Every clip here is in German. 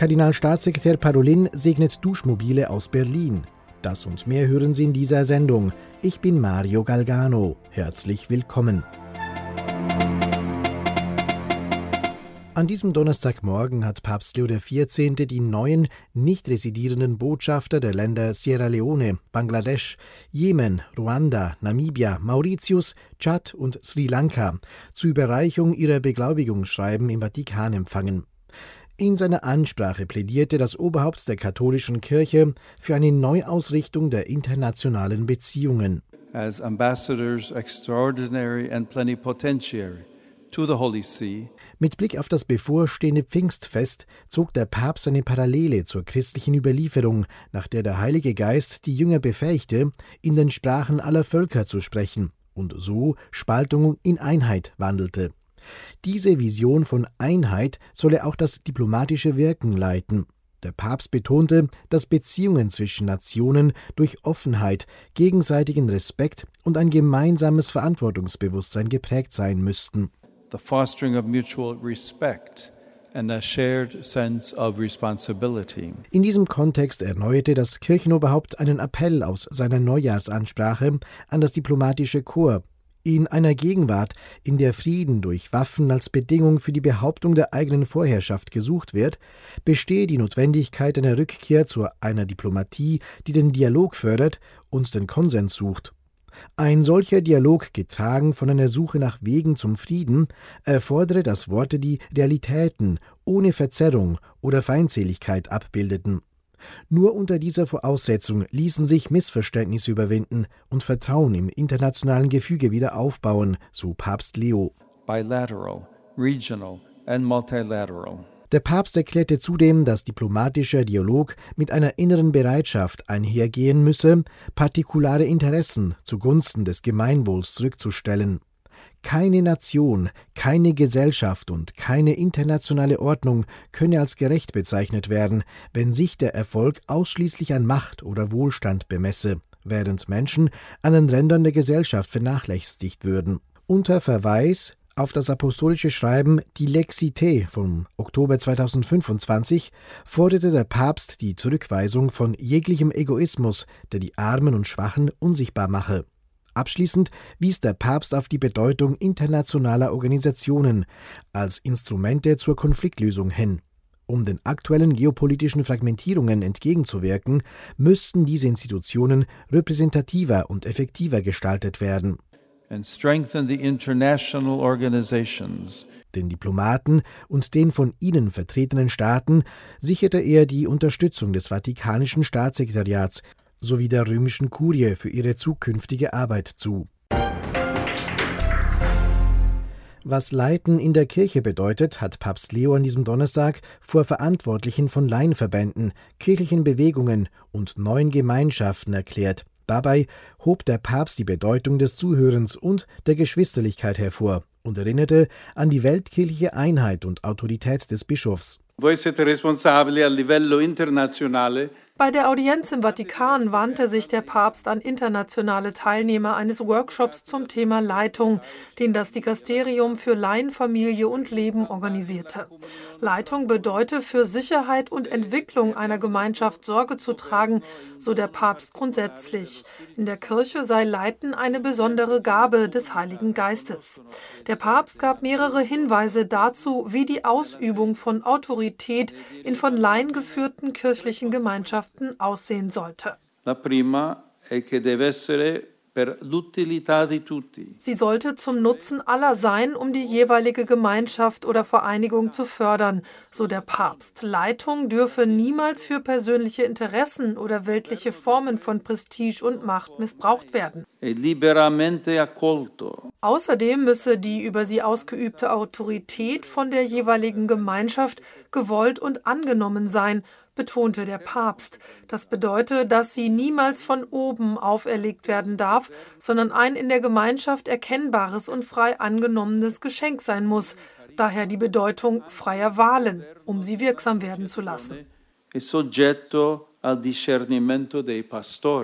Kardinalstaatssekretär Parolin segnet Duschmobile aus Berlin. Das und mehr hören Sie in dieser Sendung. Ich bin Mario Galgano. Herzlich willkommen. An diesem Donnerstagmorgen hat Papst Leo XIV. Die neuen, nicht residierenden Botschafter der Länder Sierra Leone, Bangladesch, Jemen, Ruanda, Namibia, Mauritius, Tschad und Sri Lanka zur Überreichung ihrer Beglaubigungsschreiben im Vatikan empfangen. In seiner Ansprache plädierte das Oberhaupt der katholischen Kirche für eine Neuausrichtung der internationalen Beziehungen. As ambassadors extraordinary and plenipotentiary to the Holy See. Mit Blick auf das bevorstehende Pfingstfest zog der Papst eine Parallele zur christlichen Überlieferung, nach der der Heilige Geist die Jünger befähigte, in den Sprachen aller Völker zu sprechen und so Spaltung in Einheit wandelte. Diese Vision von Einheit solle auch das diplomatische Wirken leiten. Der Papst betonte, dass Beziehungen zwischen Nationen durch Offenheit, gegenseitigen Respekt und ein gemeinsames Verantwortungsbewusstsein geprägt sein müssten. The fostering of mutual respect and a shared sense of responsibility. In diesem Kontext erneuerte das Kirchenoberhaupt einen Appell aus seiner Neujahrsansprache an das diplomatische Korps. In einer Gegenwart, in der Frieden durch Waffen als Bedingung für die Behauptung der eigenen Vorherrschaft gesucht wird, bestehe die Notwendigkeit einer Rückkehr zu einer Diplomatie, die den Dialog fördert und den Konsens sucht. Ein solcher Dialog, getragen von einer Suche nach Wegen zum Frieden, erfordere, dass Worte die Realitäten ohne Verzerrung oder Feindseligkeit abbildeten. Nur unter dieser Voraussetzung ließen sich Missverständnisse überwinden und Vertrauen im internationalen Gefüge wieder aufbauen, so Papst Leo. Bilateral, regional and multilateral. Der Papst erklärte zudem, dass diplomatischer Dialog mit einer inneren Bereitschaft einhergehen müsse, partikulare Interessen zugunsten des Gemeinwohls zurückzustellen. Keine Nation, keine Gesellschaft und keine internationale Ordnung könne als gerecht bezeichnet werden, wenn sich der Erfolg ausschließlich an Macht oder Wohlstand bemesse, während Menschen an den Rändern der Gesellschaft vernachlässigt würden. Unter Verweis auf das apostolische Schreiben Die Lexité vom Oktober 2025 forderte der Papst die Zurückweisung von jeglichem Egoismus, der die Armen und Schwachen unsichtbar mache. Abschließend wies der Papst auf die Bedeutung internationaler Organisationen als Instrumente zur Konfliktlösung hin. Um den aktuellen geopolitischen Fragmentierungen entgegenzuwirken, müssten diese Institutionen repräsentativer und effektiver gestaltet werden. And strengthen the international organizations. Den Diplomaten und den von ihnen vertretenen Staaten sicherte er die Unterstützung des Vatikanischen Staatssekretariats sowie der römischen Kurie für ihre zukünftige Arbeit zu. Was Leiten in der Kirche bedeutet, hat Papst Leo an diesem Donnerstag vor Verantwortlichen von Laienverbänden, kirchlichen Bewegungen und neuen Gemeinschaften erklärt. Dabei hob der Papst die Bedeutung des Zuhörens und der Geschwisterlichkeit hervor und erinnerte an die weltkirchliche Einheit und Autorität des Bischofs. Voi siete responsabili a livello internazionale. Bei der Audienz im Vatikan wandte sich der Papst an internationale Teilnehmer eines Workshops zum Thema Leitung, den das Dikasterium für Laien, Familie und Leben organisierte. Leitung bedeute, für Sicherheit und Entwicklung einer Gemeinschaft Sorge zu tragen, so der Papst grundsätzlich. In der Kirche sei Leiten eine besondere Gabe des Heiligen Geistes. Der Papst gab mehrere Hinweise dazu, wie die Ausübung von Autorität in von Laien geführten kirchlichen Gemeinschaften aussehen sollte. La prima è che deve essere per l'utilità di tutti. Sie sollte zum Nutzen aller sein, um die jeweilige Gemeinschaft oder Vereinigung zu fördern, so der Papst. Leitung dürfe niemals für persönliche Interessen oder weltliche Formen von Prestige und Macht missbraucht werden. È liberamente accolto. Außerdem müsse die über sie ausgeübte Autorität von der jeweiligen Gemeinschaft gewollt und angenommen sein, betonte der Papst. Das bedeutet, dass sie niemals von oben auferlegt werden darf, sondern ein in der Gemeinschaft erkennbares und frei angenommenes Geschenk sein muss. Daher die Bedeutung freier Wahlen, um sie wirksam werden zu lassen. È soggetto al discernimento dei pastori.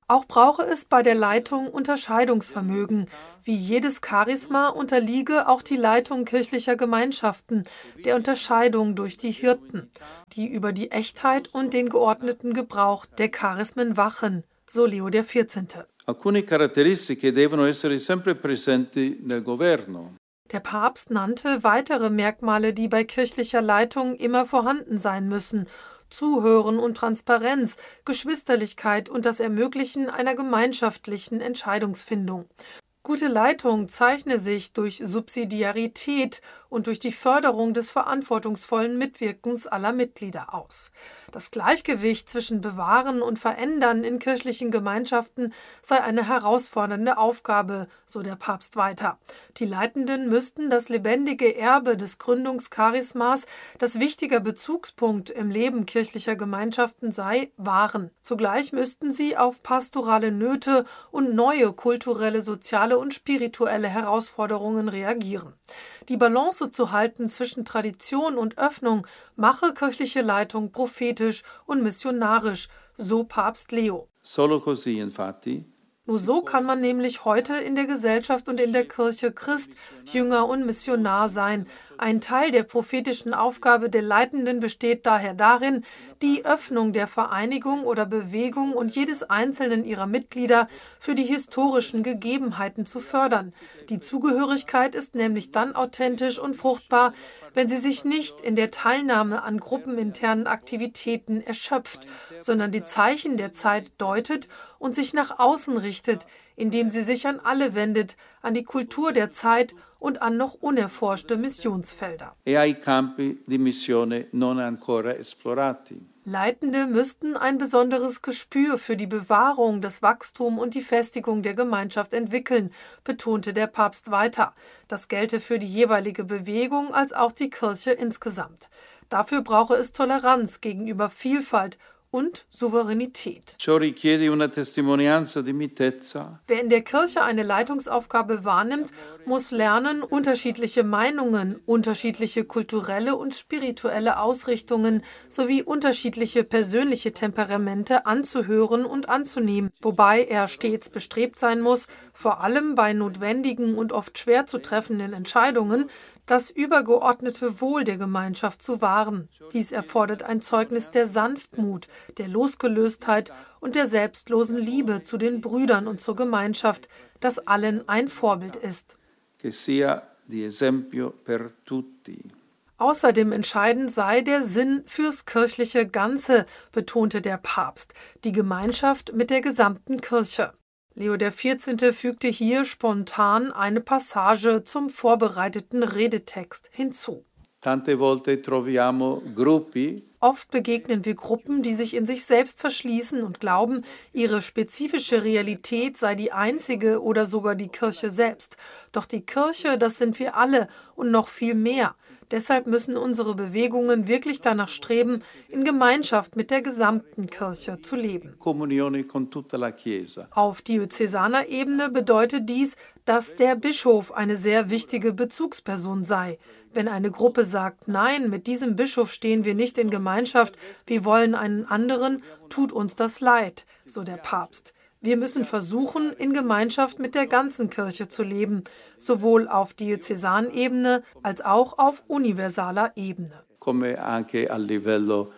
Auch brauche es bei der Leitung Unterscheidungsvermögen. Wie jedes Charisma unterliege auch die Leitung kirchlicher Gemeinschaften der Unterscheidung durch die Hirten, die über die Echtheit und den geordneten Gebrauch der Charismen wachen, so Leo XIV. Alcune caratteristiche devono essere sempre presenti nel governo. Der Papst nannte weitere Merkmale, die bei kirchlicher Leitung immer vorhanden sein müssen: Zuhören und Transparenz, Geschwisterlichkeit und das Ermöglichen einer gemeinschaftlichen Entscheidungsfindung. Gute Leitung zeichne sich durch Subsidiarität und durch die Förderung des verantwortungsvollen Mitwirkens aller Mitglieder aus. Das Gleichgewicht zwischen Bewahren und Verändern in kirchlichen Gemeinschaften sei eine herausfordernde Aufgabe, so der Papst weiter. Die Leitenden müssten das lebendige Erbe des Gründungscharismas, das wichtiger Bezugspunkt im Leben kirchlicher Gemeinschaften sei, wahren. Zugleich müssten sie auf pastorale Nöte und neue kulturelle, soziale und spirituelle Herausforderungen reagieren. Die Balance zu halten zwischen Tradition und Öffnung mache kirchliche Leitung prophetisch und missionarisch, so Papst Leo. Solo così, infatti, Nur so kann man nämlich heute in der Gesellschaft und in der Kirche Christ, Jünger und Missionar sein. Ein Teil der prophetischen Aufgabe der Leitenden besteht daher darin, die Öffnung der Vereinigung oder Bewegung und jedes einzelnen ihrer Mitglieder für die historischen Gegebenheiten zu fördern. Die Zugehörigkeit ist nämlich dann authentisch und fruchtbar, wenn sie sich nicht in der Teilnahme an gruppeninternen Aktivitäten erschöpft, sondern die Zeichen der Zeit deutet und sich nach außen richtet, indem sie sich an alle wendet, an die Kultur der Zeit und an noch unerforschte Missionsfelder. e ai campi di missione non ancora esplorati. Leitende müssten ein besonderes Gespür für die Bewahrung, das Wachstum und die Festigung der Gemeinschaft entwickeln, betonte der Papst weiter. Das gelte für die jeweilige Bewegung als auch die Kirche insgesamt. Dafür brauche es Toleranz gegenüber Vielfalt und Souveränität. Ciò richiede una testimonianza di mitezza, Wer in der Kirche eine Leitungsaufgabe wahrnimmt, muss lernen, unterschiedliche Meinungen, unterschiedliche kulturelle und spirituelle Ausrichtungen sowie unterschiedliche persönliche Temperamente anzuhören und anzunehmen, wobei er stets bestrebt sein muss, vor allem bei notwendigen und oft schwer zu treffenden Entscheidungen, das übergeordnete Wohl der Gemeinschaft zu wahren. Dies erfordert ein Zeugnis der Sanftmut, der Losgelöstheit und der selbstlosen Liebe zu den Brüdern und zur Gemeinschaft, das allen ein Vorbild ist. che sia di esempio per tutti. Außerdem entscheidend sei der Sinn fürs kirchliche Ganze, betonte der Papst, die Gemeinschaft mit der gesamten Kirche. Leo XIV. Fügte hier spontan eine Passage zum vorbereiteten Redetext hinzu. Tante volte troviamo gruppi Oft begegnen wir Gruppen, die sich in sich selbst verschließen und glauben, ihre spezifische Realität sei die einzige oder sogar die Kirche selbst. Doch die Kirche, das sind wir alle und noch viel mehr. Deshalb müssen unsere Bewegungen wirklich danach streben, in Gemeinschaft mit der gesamten Kirche zu leben. comunione con tutta la Chiesa. Auf diözesaner Ebene bedeutet dies, dass der Bischof eine sehr wichtige Bezugsperson sei. Wenn eine Gruppe sagt, nein, mit diesem Bischof stehen wir nicht in Gemeinschaft, wir wollen einen anderen, tut uns das leid, so der Papst. Wir müssen versuchen, in Gemeinschaft mit der ganzen Kirche zu leben, sowohl auf Diözesanebene als auch auf universaler Ebene. Come anche a livello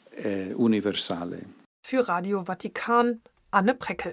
universale. Für Radio Vatikan, Anne Preckel.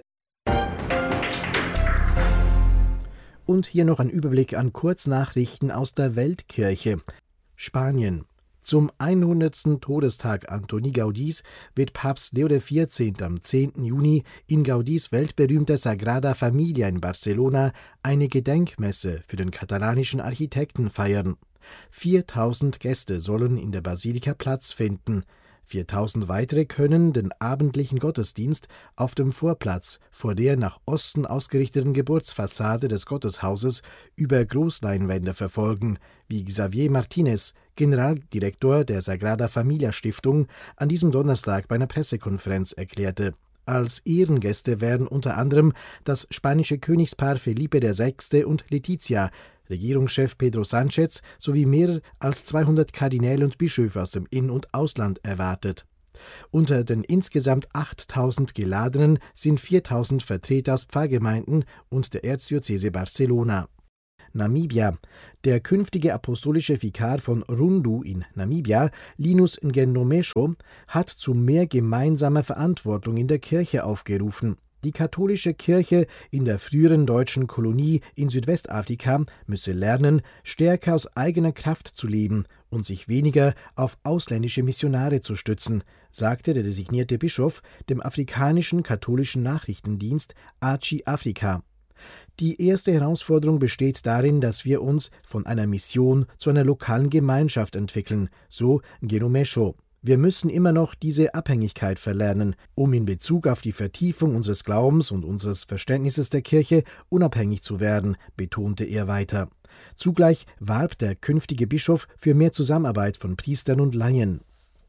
Und hier noch ein Überblick an Kurznachrichten aus der Weltkirche. Spanien. Zum 100. Todestag Antoni Gaudís wird Papst Leo XIV. Am 10. Juni in Gaudís weltberühmter Sagrada Familia in Barcelona eine Gedenkmesse für den katalanischen Architekten feiern. 4.000 Gäste sollen in der Basilika Platz finden. 4.000 weitere können den abendlichen Gottesdienst auf dem Vorplatz vor der nach Osten ausgerichteten Geburtsfassade des Gotteshauses über Großleinwände verfolgen, wie Xavier Martinez, Generaldirektor der Sagrada Familia Stiftung, an diesem Donnerstag bei einer Pressekonferenz erklärte. Als Ehrengäste werden unter anderem das spanische Königspaar Felipe VI. Und Letizia, Regierungschef Pedro Sánchez sowie mehr als 200 Kardinäle und Bischöfe aus dem In- und Ausland erwartet. Unter den insgesamt 8.000 Geladenen sind 4.000 Vertreter aus Pfarrgemeinden und der Erzdiözese Barcelona. Namibia. Der künftige apostolische Vikar von Rundu in Namibia, Linus Ngenomesho, hat zu mehr gemeinsamer Verantwortung in der Kirche aufgerufen. Die katholische Kirche in der früheren deutschen Kolonie in Südwestafrika müsse lernen, stärker aus eigener Kraft zu leben und sich weniger auf ausländische Missionare zu stützen, sagte der designierte Bischof dem afrikanischen katholischen Nachrichtendienst ACI Afrika. Die erste Herausforderung besteht darin, dass wir uns von einer Mission zu einer lokalen Gemeinschaft entwickeln, so Ngenomesho. Wir müssen immer noch diese Abhängigkeit verlernen, um in Bezug auf die Vertiefung unseres Glaubens und unseres Verständnisses der Kirche unabhängig zu werden, betonte er weiter. Zugleich warb der künftige Bischof für mehr Zusammenarbeit von Priestern und Laien.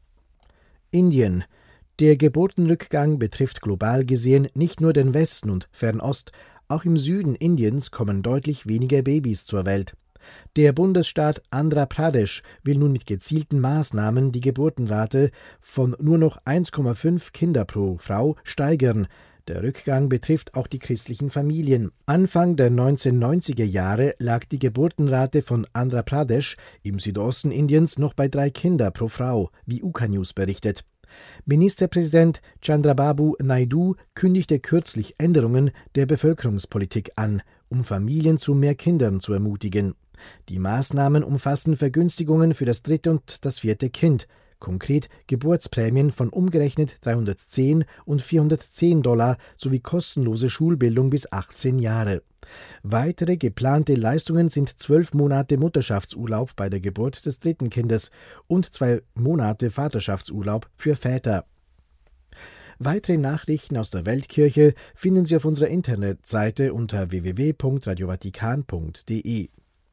Indien. Der Geburtenrückgang betrifft global gesehen nicht nur den Westen und Fernost, auch im Süden Indiens kommen deutlich weniger Babys zur Welt. Der Bundesstaat Andhra Pradesh will nun mit gezielten Maßnahmen die Geburtenrate von nur noch 1,5 Kinder pro Frau steigern. Der Rückgang betrifft auch die christlichen Familien. Anfang der 1990er Jahre lag die Geburtenrate von Andhra Pradesh im Südosten Indiens noch bei 3 Kinder pro Frau, wie UK News berichtet. Ministerpräsident Chandrababu Naidu kündigte kürzlich Änderungen der Bevölkerungspolitik an, um Familien zu mehr Kindern zu ermutigen. Die Maßnahmen umfassen Vergünstigungen für das 3. und das 4. Kind, konkret Geburtsprämien von umgerechnet $310 und $410 sowie kostenlose Schulbildung bis 18 Jahre. Weitere geplante Leistungen sind 12 Monate Mutterschaftsurlaub bei der Geburt des 3. Kindes und 2 Monate Vaterschaftsurlaub für Väter. Weitere Nachrichten aus der Weltkirche finden Sie auf unserer Internetseite unter www.radiovatikan.de.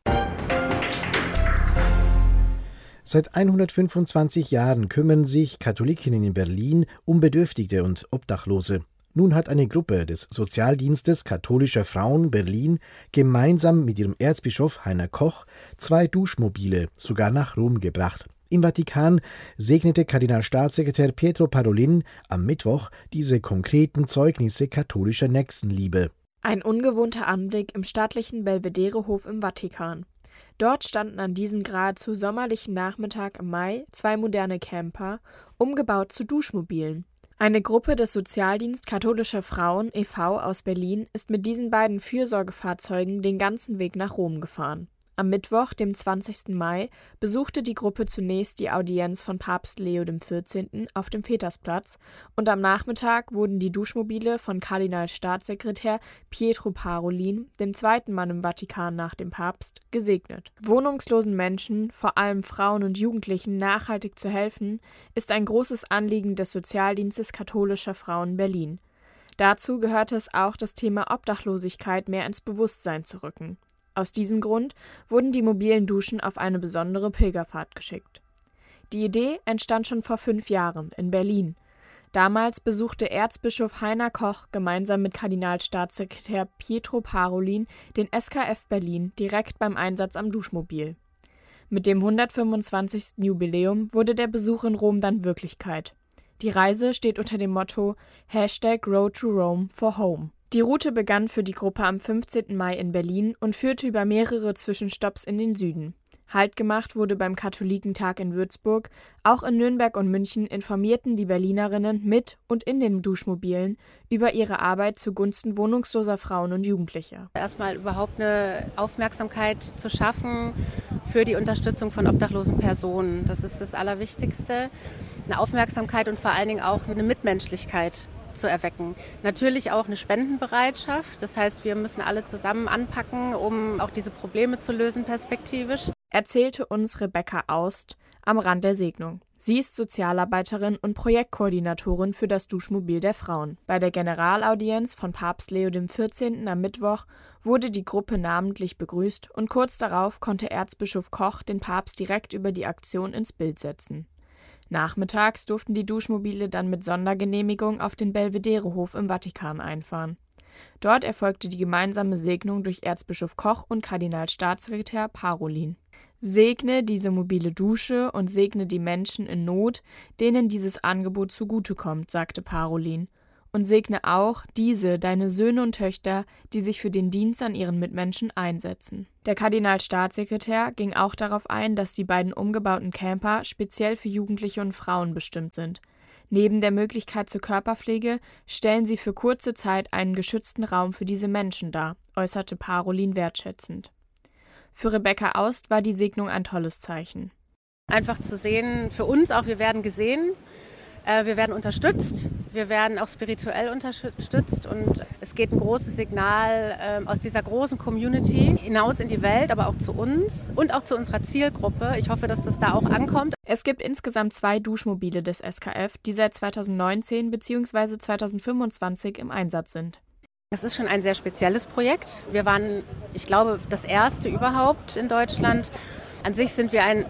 Seit 125 Jahren kümmern sich Katholikinnen in Berlin um Bedürftige und Obdachlose. Nun hat eine Gruppe des Sozialdienstes katholischer Frauen Berlin gemeinsam mit ihrem Erzbischof Heiner Koch 2 Duschmobile sogar nach Rom gebracht. Im Vatikan segnete Kardinalstaatssekretär Pietro Parolin am Mittwoch diese konkreten Zeugnisse katholischer Nächstenliebe. Ein ungewohnter Anblick im staatlichen Belvedere-Hof im Vatikan. Dort standen an diesem geradezu sommerlichen Nachmittag im Mai 2 moderne Camper, umgebaut zu Duschmobilen. Eine Gruppe des Sozialdienst katholischer Frauen e.V. aus Berlin ist mit diesen beiden Fürsorgefahrzeugen den ganzen Weg nach Rom gefahren. Am Mittwoch, dem 20. Mai, besuchte die Gruppe zunächst die Audienz von Papst Leo XIV. Auf dem Petersplatz und am Nachmittag wurden die Duschmobile von Kardinalstaatssekretär Pietro Parolin, dem zweiten Mann im Vatikan nach dem Papst, gesegnet. Wohnungslosen Menschen, vor allem Frauen und Jugendlichen, nachhaltig zu helfen, ist ein großes Anliegen des Sozialdienstes katholischer Frauen Berlin. Dazu gehörte es auch, das Thema Obdachlosigkeit mehr ins Bewusstsein zu rücken. Aus diesem Grund wurden die mobilen Duschen auf eine besondere Pilgerfahrt geschickt. Die Idee entstand schon vor 5 Jahren in Berlin. Damals besuchte Erzbischof Heiner Koch gemeinsam mit Kardinalstaatssekretär Pietro Parolin den SKF Berlin direkt beim Einsatz am Duschmobil. Mit dem 125. Jubiläum wurde der Besuch in Rom dann Wirklichkeit. Die Reise steht unter dem Motto #Road to Rome for Home. Die Route begann für die Gruppe am 15. Mai in Berlin und führte über mehrere Zwischenstopps in den Süden. Halt gemacht wurde beim Katholikentag in Würzburg. Auch in Nürnberg und München informierten die Berlinerinnen mit und in den Duschmobilen über ihre Arbeit zugunsten wohnungsloser Frauen und Jugendlicher. Erstmal überhaupt eine Aufmerksamkeit zu schaffen für die Unterstützung von obdachlosen Personen. Das ist das Allerwichtigste. Eine Aufmerksamkeit und vor allen Dingen auch eine Mitmenschlichkeit zu erwecken. Natürlich auch eine Spendenbereitschaft. Das heißt, wir müssen alle zusammen anpacken, um auch diese Probleme zu lösen perspektivisch. Erzählte uns Rebecca Aust am Rand der Segnung. Sie ist Sozialarbeiterin und Projektkoordinatorin für das Duschmobil der Frauen. Bei der Generalaudienz von Papst Leo XIV. Am Mittwoch wurde die Gruppe namentlich begrüßt und kurz darauf konnte Erzbischof Koch den Papst direkt über die Aktion ins Bild setzen. Nachmittags durften die Duschmobile dann mit Sondergenehmigung auf den Belvedere-Hof im Vatikan einfahren. Dort erfolgte die gemeinsame Segnung durch Erzbischof Koch und Kardinalstaatssekretär Parolin. Segne diese mobile Dusche und segne die Menschen in Not, denen dieses Angebot zugutekommt, sagte Parolin. Und segne auch diese, deine Söhne und Töchter, die sich für den Dienst an ihren Mitmenschen einsetzen. Der Kardinalstaatssekretär ging auch darauf ein, dass die beiden umgebauten Camper speziell für Jugendliche und Frauen bestimmt sind. Neben der Möglichkeit zur Körperpflege stellen sie für kurze Zeit einen geschützten Raum für diese Menschen dar, äußerte Parolin wertschätzend. Für Rebecca Aust war die Segnung ein tolles Zeichen. Einfach zu sehen, für uns auch, wir werden gesehen. Wir werden unterstützt, wir werden auch spirituell unterstützt und es geht ein großes Signal aus dieser großen Community hinaus in die Welt, aber auch zu uns und auch zu unserer Zielgruppe. Ich hoffe, dass das da auch ankommt. Es gibt insgesamt 2 Duschmobile des SKF, die seit 2019 bzw. 2025 im Einsatz sind. Es ist schon ein sehr spezielles Projekt. Wir waren, ich glaube, das erste überhaupt in Deutschland. An sich sind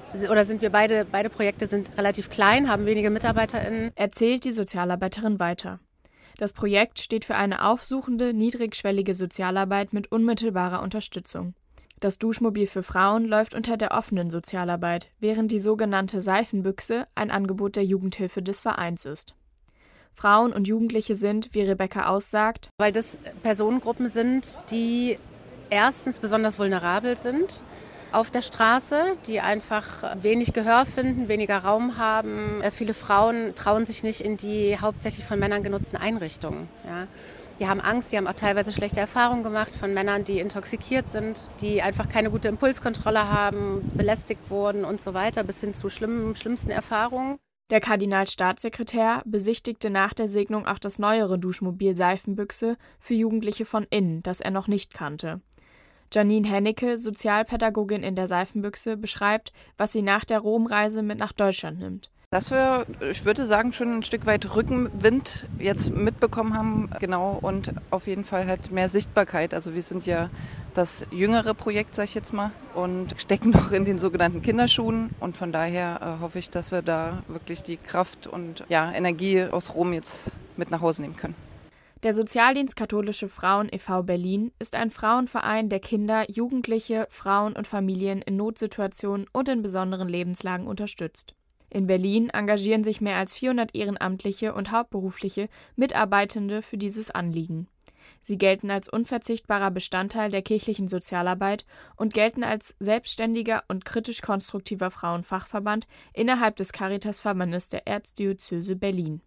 wir beide Projekte sind relativ klein, haben wenige MitarbeiterInnen. Erzählt die Sozialarbeiterin weiter. Das Projekt steht für eine aufsuchende, niedrigschwellige Sozialarbeit mit unmittelbarer Unterstützung. Das Duschmobil für Frauen läuft unter der offenen Sozialarbeit, während die sogenannte Seifenbüchse ein Angebot der Jugendhilfe des Vereins ist. Frauen und Jugendliche sind, wie Rebecca aussagt, weil das Personengruppen sind, die erstens besonders vulnerabel sind auf der Straße, die einfach wenig Gehör finden, weniger Raum haben. Viele Frauen trauen sich nicht in die hauptsächlich von Männern genutzten Einrichtungen. Ja. Die haben Angst, die haben auch teilweise schlechte Erfahrungen gemacht von Männern, die intoxikiert sind, die einfach keine gute Impulskontrolle haben, belästigt wurden und so weiter, bis hin zu schlimmsten Erfahrungen. Der Kardinalstaatssekretär besichtigte nach der Segnung auch das neuere Duschmobil Seifenbüchse für Jugendliche von innen, das er noch nicht kannte. Janine Hennecke, Sozialpädagogin in der Seifenbüchse, beschreibt, was sie nach der Romreise mit nach Deutschland nimmt. Dass wir, ich würde sagen, schon ein Stück weit Rückenwind jetzt mitbekommen haben, genau, und auf jeden Fall halt mehr Sichtbarkeit. Also wir sind ja das jüngere Projekt, sag ich jetzt mal, und stecken noch in den sogenannten Kinderschuhen. Und von daher hoffe ich, dass wir da wirklich die Kraft und Energie aus Rom jetzt mit nach Hause nehmen können. Der Sozialdienst Katholische Frauen e.V. Berlin ist ein Frauenverein, der Kinder, Jugendliche, Frauen und Familien in Notsituationen und in besonderen Lebenslagen unterstützt. In Berlin engagieren sich mehr als 400 ehrenamtliche und hauptberufliche Mitarbeitende für dieses Anliegen. Sie gelten als unverzichtbarer Bestandteil der kirchlichen Sozialarbeit und gelten als selbstständiger und kritisch-konstruktiver Frauenfachverband innerhalb des Caritasverbandes der Erzdiözese Berlin.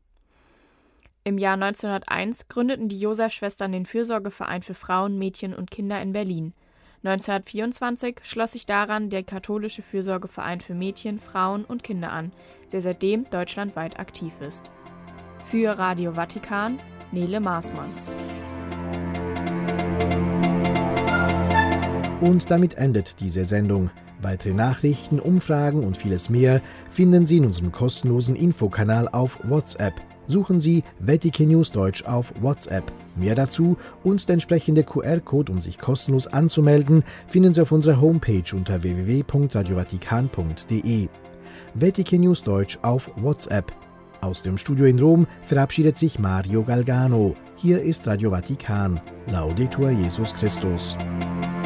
Im Jahr 1901 gründeten die Josefschwestern den Fürsorgeverein für Frauen, Mädchen und Kinder in Berlin. 1924 schloss sich daran der Katholische Fürsorgeverein für Mädchen, Frauen und Kinder an, der seitdem deutschlandweit aktiv ist. Für Radio Vatikan, Nele Maasmanns. Und damit endet diese Sendung. Weitere Nachrichten, Umfragen und vieles mehr finden Sie in unserem kostenlosen Infokanal auf WhatsApp. Suchen Sie Vatikan News Deutsch auf WhatsApp. Mehr dazu und der entsprechende QR-Code, um sich kostenlos anzumelden, finden Sie auf unserer Homepage unter www.radiovatikan.de. Vatikan News Deutsch auf WhatsApp. Aus dem Studio in Rom verabschiedet sich Mario Galgano. Hier ist Radio Vatikan. Laudetur Jesus Christus.